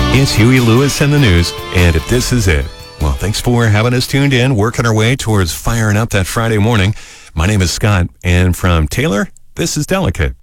It's Huey Lewis and the news, and if this is it, well, thanks for having us tuned in, working our way towards firing up that Friday morning. My name is Scott, and from Taylor, this is Delicate.